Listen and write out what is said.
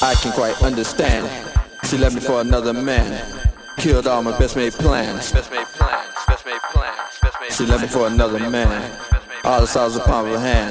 I can quite understand. She left me for another man. Killed all my best made plans. She left me for another man. All the stars upon her hand.